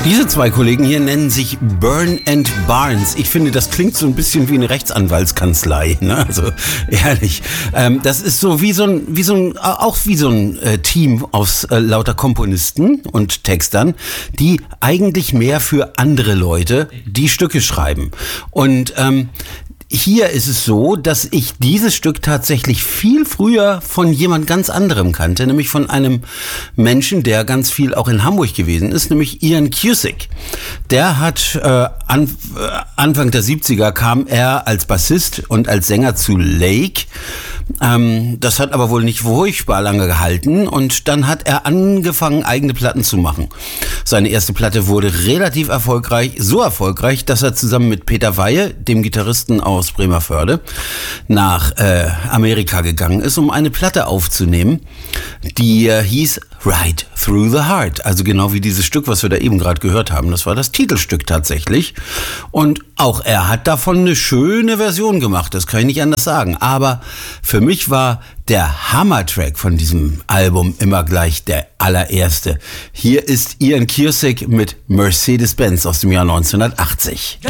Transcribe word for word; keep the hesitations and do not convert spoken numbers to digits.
Diese zwei Kollegen hier nennen sich Byrne and Barnes. Ich finde, das klingt so ein bisschen wie eine Rechtsanwaltskanzlei, ne? Also ehrlich. Ähm, das ist so wie so ein, wie so ein, auch wie so ein äh, Team aus äh, lauter Komponisten und Textern, die eigentlich mehr für andere Leute die Stücke schreiben. Und ähm, hier ist es so, dass ich dieses Stück tatsächlich viel früher von jemand ganz anderem kannte, nämlich von einem Menschen, der ganz viel auch in Hamburg gewesen ist, nämlich Ian Cusick. Der hat äh, an, äh, Anfang der siebziger kam er als Bassist und als Sänger zu Lake. Ähm, das hat aber wohl nicht furchtbar lange gehalten und dann hat er angefangen, eigene Platten zu machen. Seine erste Platte wurde relativ erfolgreich, so erfolgreich, dass er zusammen mit Peter Weihe, dem Gitarristen aus Bremervörde, nach äh, Amerika gegangen ist, um eine Platte aufzunehmen, die äh, hieß Right Through the Heart. Also genau wie dieses Stück, was wir da eben gerade gehört haben. Das war das Titelstück tatsächlich. Und auch er hat davon eine schöne Version gemacht, das kann ich nicht anders sagen. Aber für mich war der Hammertrack von diesem Album immer gleich der allererste. Hier ist Ian Cusick mit Mercedes-Benz aus dem Jahr neunzehnhundertachtzig.